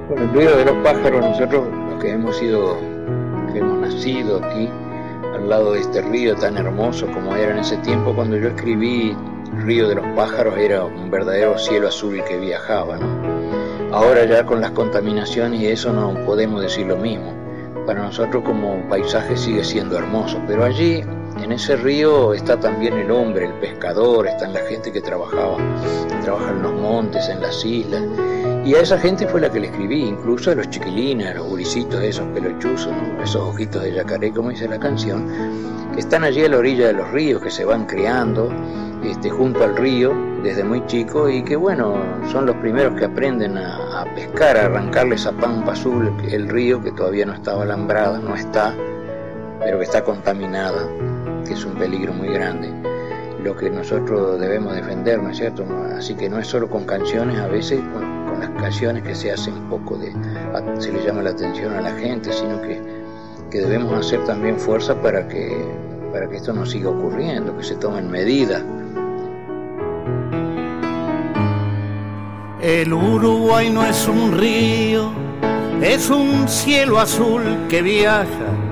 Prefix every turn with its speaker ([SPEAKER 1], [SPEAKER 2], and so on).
[SPEAKER 1] Bueno, el ruido de los pájaros, nosotros los que hemos nacido aquí, al lado de este río tan hermoso como era en ese tiempo, cuando yo escribí Río de los Pájaros, era un verdadero cielo azul que viajaba, ¿no? Ahora ya con las contaminaciones y eso no podemos decir lo mismo. Para nosotros como paisaje sigue siendo hermoso, pero allí en ese río está también el hombre, el pescador, está la gente que trabaja en los montes, en las islas, y a esa gente fue la que le escribí, incluso a los chiquilines, a los gurisitos, esos pelochuzos, ¿no? Esos ojitos de yacaré, como dice la canción, que están allí a la orilla de los ríos, que se van criando junto al río desde muy chico, y que bueno, son los primeros que aprenden a pescar, a arrancarle esa pampa azul, el río que todavía no estaba alambrada, no está, pero que está contaminada, que es un peligro muy grande, lo que nosotros debemos defender, ¿no es cierto? Así que no es solo con canciones, a veces con las canciones que se hace un poco se le llama la atención a la gente, sino que debemos hacer también fuerza para que esto no siga ocurriendo, que se tomen medidas.
[SPEAKER 2] El Uruguay no es un río, es un cielo azul que viaja